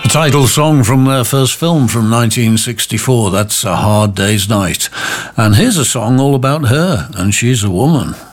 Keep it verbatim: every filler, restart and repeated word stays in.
Title song from their first film from nineteen sixty-four. That's A Hard Day's Night. And here's a song all about her, and she's a woman.